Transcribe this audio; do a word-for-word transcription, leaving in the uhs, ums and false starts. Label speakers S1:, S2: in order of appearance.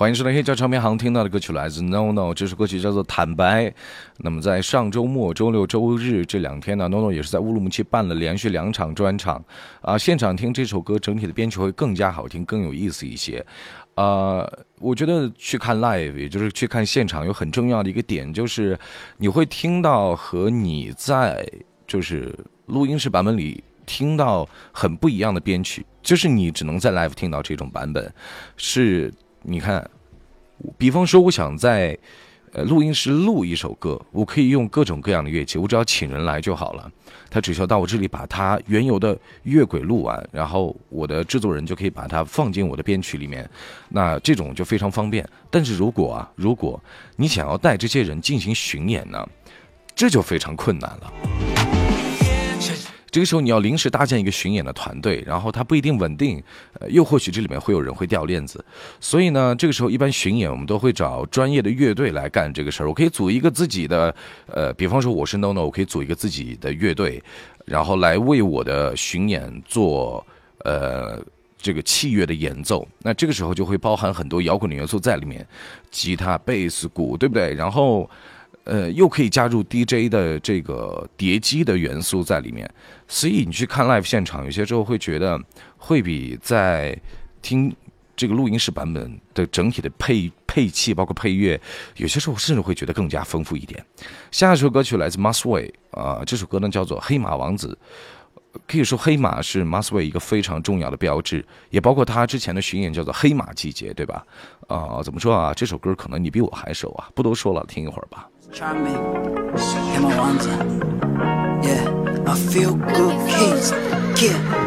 S1: 欢迎收听黑胶唱片行听到的歌曲来自 No No， 这首歌曲叫做坦白。那么在上周末周六周日这两天呢 No No 也是在乌鲁木齐办了连续两场专场啊、呃，现场听这首歌整体的编曲会更加好听，更有意思一些。呃，我觉得去看 live， 也就是去看现场，有很重要的一个点，就是你会听到和你在就是录音室版本里听到很不一样的编曲，就是你只能在 live 听到这种版本。是，你看，比方说我想在呃录音室录一首歌，我可以用各种各样的乐器，我只要请人来就好了。他只需要到我这里把他原有的乐轨录完，然后我的制作人就可以把它放进我的编曲里面，那这种就非常方便。但是如果啊，如果你想要带这些人进行巡演呢，这就非常困难了。这个时候你要临时搭建一个巡演的团队，然后它不一定稳定，呃，又或许这里面会有人会掉链子，所以呢，这个时候一般巡演我们都会找专业的乐队来干这个事儿。我可以组一个自己的，呃，比方说我是 No No， 我可以组一个自己的乐队，然后来为我的巡演做呃这个器乐的演奏。那这个时候就会包含很多摇滚的元素在里面，吉他、贝斯、鼓，对不对？然后。呃，又可以加入 D J 的这个叠机的元素在里面，所以你去看 live 现场，有些时候会觉得会比在听这个录音室版本的整体的配配器，包括配乐，有些时候甚至会觉得更加丰富一点。下一首歌曲来自 Musway 啊、呃，这首歌呢叫做《黑马王子》。可以说黑马是 Musway 一个非常重要的标志，也包括他之前的巡演叫做黑马季节，对吧？啊、呃，怎么说啊？这首歌可能你比我还熟啊，不多说了，听一会儿吧。
S2: Charming,黑马王子 Yeah, I feel good kids Yeah